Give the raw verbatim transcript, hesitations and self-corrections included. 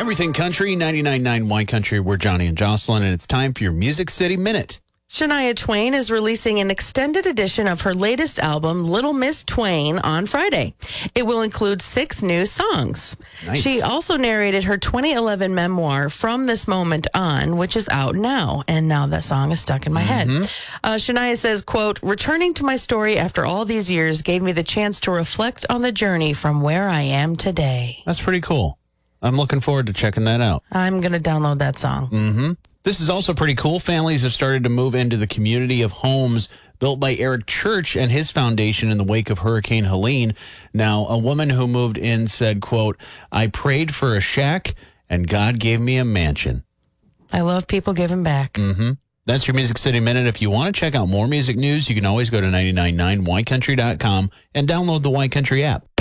Everything Country, ninety-nine point nine Y Country. We're Johnny and Jocelyn, and it's time for your Music City Minute. Shania Twain is releasing an extended edition of her latest album, Little Miss Twain, on Friday. It will include six new songs. Nice. She also narrated her twenty eleven memoir, From This Moment On, which is out now. And now that song is stuck in my Mm-hmm. head. Uh, Shania says, quote, returning to my story after all these years gave me the chance to reflect on the journey from where I am today. That's pretty cool. I'm looking forward to checking that out. I'm going to download that song. Mm-hmm. This is also pretty cool. Families have started to move into the community of homes built by Eric Church and his foundation in the wake of Hurricane Helene. Now, a woman who moved in said, quote, I prayed for a shack and God gave me a mansion. I love people giving back. Mm-hmm. That's your Music City Minute. If you want to check out more music news, you can always go to ninety-nine point nine Y Country dot com and download the Y Country app.